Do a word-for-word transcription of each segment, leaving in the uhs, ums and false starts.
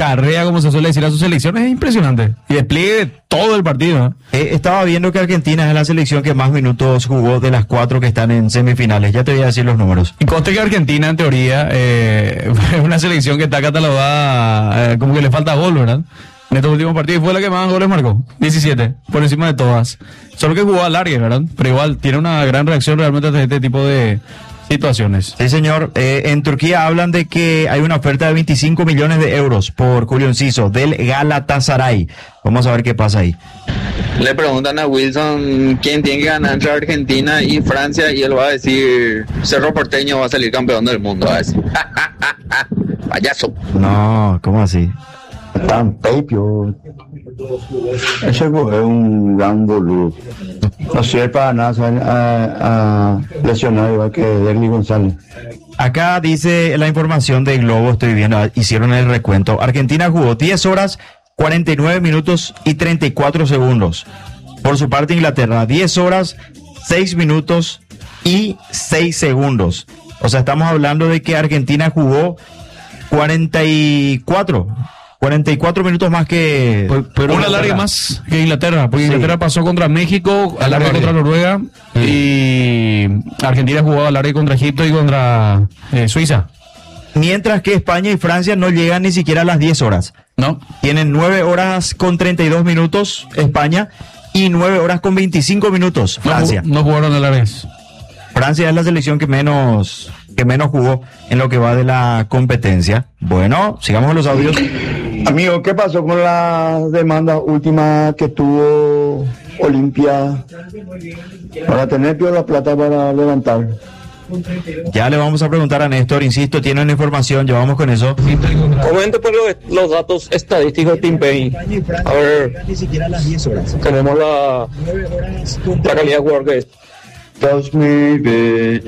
carrea, como se suele decir, a sus selecciones, es impresionante. Y despliegue todo el partido. Eh, estaba viendo que Argentina es la selección que más minutos jugó de las cuatro que están en semifinales. Ya te voy a decir los números. Y conste que Argentina, en teoría, eh, es una selección que está catalogada eh, como que le falta gol, ¿verdad? En estos últimos partidos fue la que más goles marcó, diecisiete, por encima de todas. Solo que jugó a largue, ¿verdad? Pero igual tiene una gran reacción realmente ante este tipo de situaciones. Sí, señor. Eh, en Turquía hablan de que hay una oferta de veinticinco millones de euros por Julio Enciso del Galatasaray. Vamos a ver qué pasa ahí. Le preguntan a Wilson quién tiene que ganar entre Argentina y Francia y él va a decir Cerro Porteño va a salir campeón del mundo. Va a decir, payaso. No, ¿cómo así? Tan pepio. Ese es un gran boludo. No sirve para nada, se van a, a lesionar igual que Derly González. Acá dice la información de Globo, estoy viendo, hicieron el recuento. Argentina jugó diez horas, cuarenta y nueve minutos y treinta y cuatro segundos. Por su parte, Inglaterra, diez horas, seis minutos y seis segundos. O sea, estamos hablando de que Argentina jugó cuarenta y cuatro minutos más que... Pero, pero una larga más que Inglaterra, porque sí. Inglaterra pasó contra México, a larga contra Noruega, sí. Y Argentina jugó a larga contra Egipto y contra eh, Suiza. Mientras que España y Francia no llegan ni siquiera a las diez horas. No. Tienen nueve horas con treinta y dos minutos España y nueve horas con veinticinco minutos Francia. No, no jugaron a la vez. Francia es la selección que menos, que menos jugó en lo que va de la competencia. Bueno, sigamos con los audios. Amigo, ¿qué pasó con la demanda última que tuvo Olimpia para tener Pío la plata para levantar? Ya le vamos a preguntar a Néstor, insisto, tiene una información, llevamos con eso. Comente por los, los datos estadísticos de Team Pay. A ver, tenemos la, la calidad de jugador que es. dos mil veinte.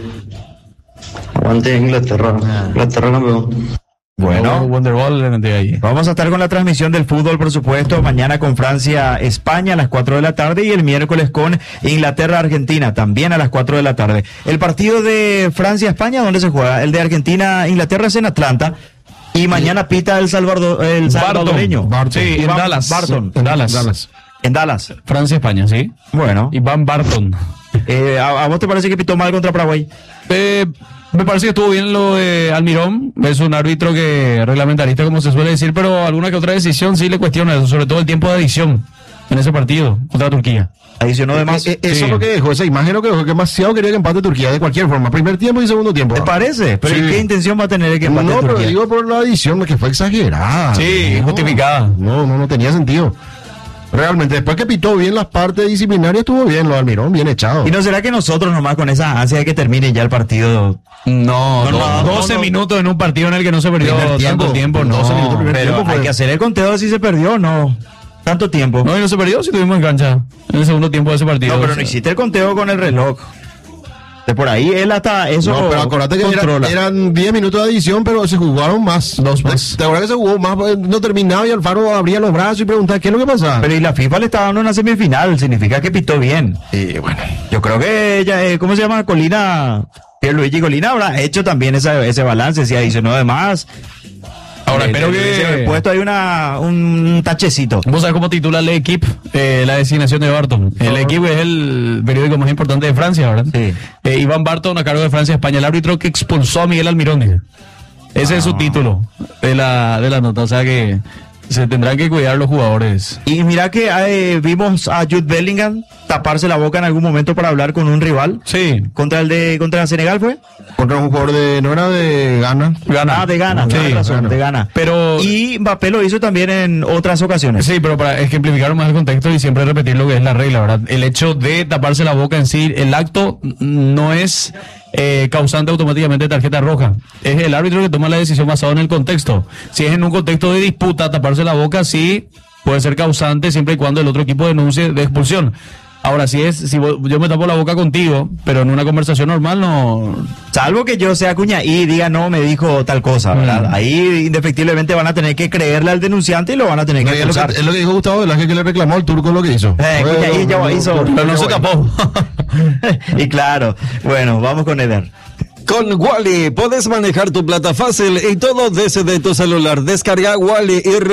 Aguante Inglaterra. Inglaterra campeón. Bueno, Wonderball ahí. Vamos a estar con la transmisión del fútbol, por supuesto, mañana con Francia-España a las cuatro de la tarde y el miércoles con Inglaterra-Argentina, también a las cuatro de la tarde. El partido de Francia-España, ¿dónde se juega? El de Argentina-Inglaterra es en Atlanta y mañana pita el, Salvador, el salvadoreño. Barton. Sí, en Iván Dallas. Barton. En Dallas. Dallas. En Dallas. Francia-España, sí. Bueno. Iván Barton. Eh, ¿a, ¿A vos te parece que pitó mal contra Paraguay? Eh... Me parece que estuvo bien lo de Almirón, es un árbitro que reglamentarista como se suele decir, pero alguna que otra decisión sí le cuestiona eso, sobre todo el tiempo de adición en ese partido contra Turquía. Adicionó de más. Eh, eh, eso Sí. es lo que dejó, esa imagen lo que dejó, que demasiado quería que empate Turquía de cualquier forma, primer tiempo y segundo tiempo. ¿Te parece? ¿Pero Sí. ¿y qué intención va a tener el que empate No, pero Turquía? digo por la adición que fue exagerada. Sí, no, justificada. No, no, no tenía sentido. Realmente, después que pitó bien las partes disciplinarias, estuvo bien lo de Almirón, bien echado. ¿Y no será que nosotros nomás con esa ansia de que termine ya el partido? No, No, no, no, doce no, no. minutos en un partido en el que no se perdió Primer tiempo. tanto tiempo, no. doce minutos primer Pero tiempo fue- hay que hacer el conteo si se perdió o no. Tanto tiempo. No, y no se perdió si tuvimos en cancha en el segundo tiempo de ese partido. No, pero O no sea, hiciste el conteo con el reloj. De por ahí él hasta eso No, pero acordate que era- controla. eran diez minutos de adición, pero se jugaron más. Dos más. ¿Te, te acuerdas que se jugó más? Pues, no terminaba y Alfaro abría los brazos y preguntaba qué es lo que pasa. Pero y la FIFA le está dando una semifinal, significa que pitó bien. Y bueno, Yo creo que ella, eh, ¿cómo se llama? Colina, Pierluigi Colina habrá hecho también esa, ese balance, si adicionó de más. Ahora, Le- espero le hubiese que... puesto ahí una, un tachecito. ¿Vos sabés cómo titula el equipo eh, la designación de Barton? El equipo es el periódico más importante de Francia, ¿verdad? Sí. Eh, Iván Barton, a cargo de Francia-España, el árbitro que expulsó a Miguel Almirón. dice. Ese es su título de la, de la nota, o sea que se tendrán que cuidar los jugadores. Y mira que eh, vimos a Jude Bellingham taparse la boca en algún momento para hablar con un rival. Sí. Contra el de contra Senegal fue. contra un jugador de, no era de Ghana. Ah, de Ghana, Sí, tienes razón, Ghana. de Ghana. Pero- Y Mbappé lo hizo también en otras ocasiones. Sí, pero para ejemplificar más el contexto y siempre repetir lo que es la regla, ¿verdad? El hecho de taparse la boca en sí, el acto no es eh, causante automáticamente de tarjeta roja. Es el árbitro que toma la decisión basada en el contexto. Si es en un contexto de disputa, taparse la boca sí puede ser causante siempre y cuando el otro equipo denuncie de expulsión. Ahora, si es, si vos- yo me tapo la boca contigo, pero en una conversación normal no... Salvo que yo sea cuña y diga no, me dijo tal cosa, ¿verdad? Mm. Ahí indefectiblemente van a tener que creerle al denunciante y lo van a tener No, que y es, lo acusar. que, es lo que dijo Gustavo Velázquez, que le reclamó al turco lo que hizo. Eh, Fue cuña, ahí lo- ya lo- hizo. lo- Pero no se tapó. Y claro, bueno, vamos con Eder. Con Wally puedes manejar tu plata fácil y todo desde tu celular. Descarga Wally y